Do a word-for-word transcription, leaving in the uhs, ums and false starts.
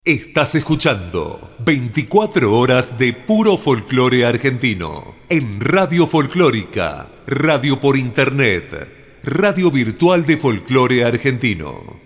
Estás escuchando veinticuatro horas de puro folclore argentino en Radio Folclórica, radio por internet, radio virtual de folclore argentino.